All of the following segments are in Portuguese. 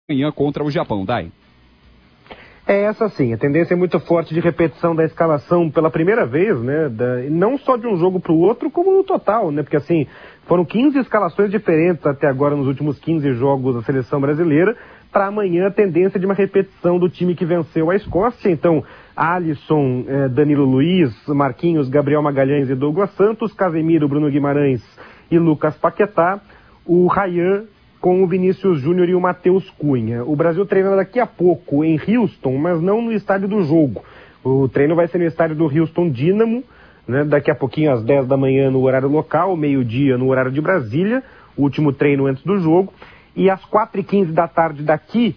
amanhã contra o Japão, Dai. É essa sim, a tendência é muito forte de repetição da escalação pela primeira vez, né? Não só de um jogo para o outro, como no total, né? Porque assim, foram 15 escalações diferentes até agora nos últimos 15 jogos da seleção brasileira. Para amanhã a tendência de uma repetição do time que venceu a Escócia. Então, Alisson, Danilo Luiz, Marquinhos, Gabriel Magalhães e Douglas Santos, Casemiro, Bruno Guimarães e Lucas Paquetá, o Ryan com o Vinícius Júnior e o Matheus Cunha. O Brasil treina daqui a pouco em Houston, mas não no estádio do jogo. O treino vai ser no estádio do Houston Dynamo, né, daqui a pouquinho às 10 da manhã no horário local, meio-dia no horário de Brasília, o último treino antes do jogo, e às 4h15 da tarde daqui,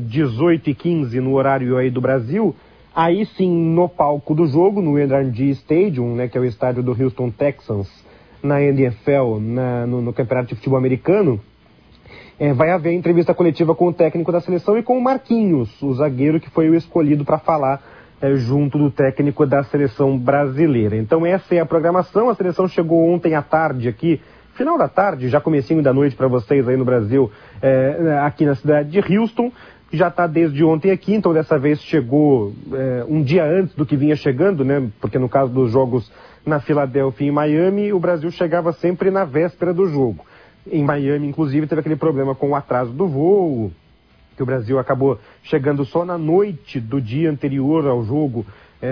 18h15 no horário aí do Brasil, aí sim no palco do jogo, no NRG Stadium, né, que é o estádio do Houston Texans, na NFL, no Campeonato de Futebol Americano, vai haver entrevista coletiva com o técnico da seleção e com o Marquinhos, o zagueiro que foi o escolhido para falar junto do técnico da seleção brasileira. Então essa é a programação. A seleção chegou ontem à tarde aqui, final da tarde, já comecinho da noite para vocês aí no Brasil, aqui na cidade de Houston. Já está desde ontem aqui, então dessa vez chegou um dia antes do que vinha chegando, né? Porque no caso dos jogos na Filadélfia e em Miami, o Brasil chegava sempre na véspera do jogo. Em Miami, inclusive, teve aquele problema com o atraso do voo, que o Brasil acabou chegando só na noite do dia anterior ao jogo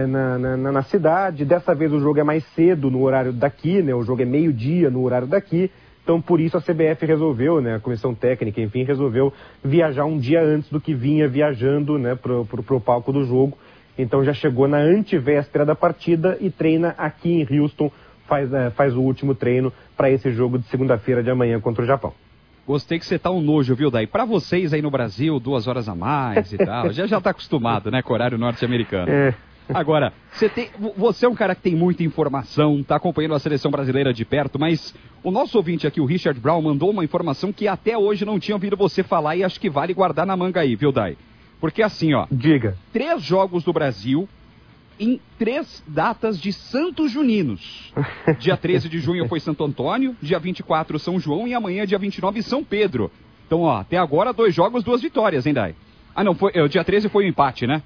na cidade. Dessa vez o jogo é mais cedo no horário daqui, né? O jogo é meio-dia no horário daqui. Então, por isso a CBF resolveu, né? A comissão técnica, enfim, resolveu viajar um dia antes do que vinha viajando, né? Pro palco do jogo. Então já chegou na antevéspera da partida e treina aqui em Houston. Faz o último treino para esse jogo de segunda-feira de amanhã contra o Japão. Gostei que você tá um nojo, viu, Daí? Para vocês aí no Brasil, 2 horas a mais e tal, já tá acostumado, né, com o horário norte-americano. Agora, você é um cara que tem muita informação, tá acompanhando a seleção brasileira de perto, mas o nosso ouvinte aqui, o Richard Brown, mandou uma informação que até hoje não tinha ouvido você falar e acho que vale guardar na manga aí, viu, Dai? Porque assim, ó... Diga. 3 jogos do Brasil em 3 datas de santos juninos. Dia 13 de junho foi Santo Antônio, dia 24 São João e amanhã, dia 29, São Pedro. Então, ó, até agora 2 jogos, 2 vitórias, hein, Dai? Ah, não, o dia 13 foi um empate, né?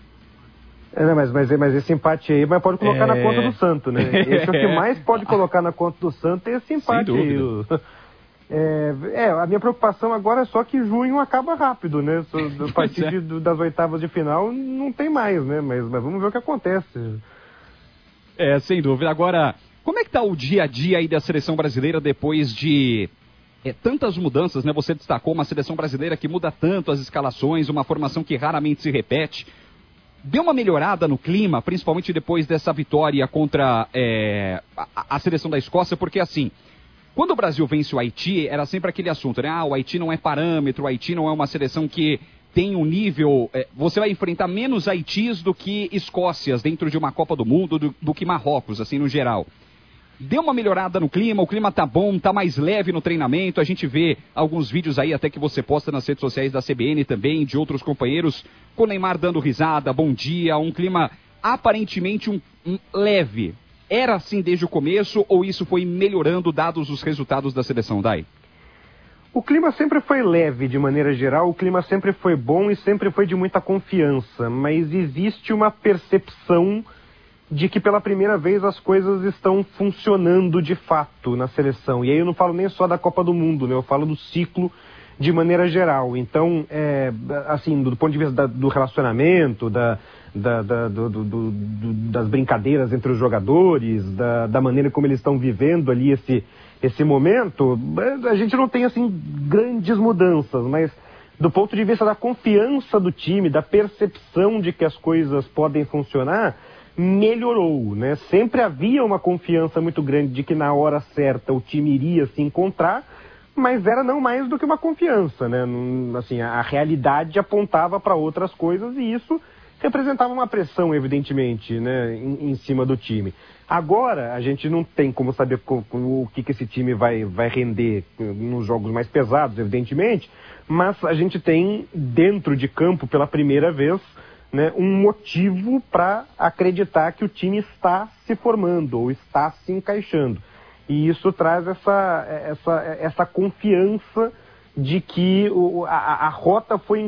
Mas esse empate aí pode colocar na conta do Santo, né? Esse é o que mais pode colocar na conta do Santo, é esse empate aí. A minha preocupação agora é só que junho acaba rápido, né? A partir das oitavas de final não tem mais, né? Mas vamos ver o que acontece. Sem dúvida. Agora, como é que tá o dia a dia aí da seleção brasileira depois de tantas mudanças, né? Você destacou uma seleção brasileira que muda tanto as escalações, uma formação que raramente se repete. Deu uma melhorada no clima, principalmente depois dessa vitória contra a seleção da Escócia, porque assim... Quando o Brasil vence o Haiti, era sempre aquele assunto, né? O Haiti não é parâmetro, o Haiti não é uma seleção que tem um nível... você vai enfrentar menos Haitis do que Escócias dentro de uma Copa do Mundo, do que Marrocos, assim, no geral. Deu uma melhorada no clima, o clima tá bom, tá mais leve no treinamento, a gente vê alguns vídeos aí até que você posta nas redes sociais da CBN também, de outros companheiros, com o Neymar dando risada, bom dia, um clima aparentemente leve. Era assim desde o começo ou isso foi melhorando dados os resultados da seleção, Dai? O clima sempre foi leve de maneira geral, o clima sempre foi bom e sempre foi de muita confiança, mas existe uma percepção de que pela primeira vez as coisas estão funcionando de fato na seleção. E aí eu não falo nem só da Copa do Mundo, né? Eu falo do ciclo de maneira geral. Então, assim, do ponto de vista do relacionamento, das brincadeiras entre os jogadores, da maneira como eles estão vivendo ali esse momento, a gente não tem, assim, grandes mudanças, mas do ponto de vista da confiança do time, da percepção de que as coisas podem funcionar, melhorou, né? Sempre havia uma confiança muito grande de que na hora certa o time iria se encontrar, mas era não mais do que uma confiança, né? Assim, a realidade apontava para outras coisas e isso representava uma pressão, evidentemente, né, em cima do time. Agora, a gente não tem como saber o que esse time vai render nos jogos mais pesados, evidentemente, mas a gente tem, dentro de campo, pela primeira vez, né, um motivo para acreditar que o time está se formando ou está se encaixando. E isso traz essa confiança de que a rota foi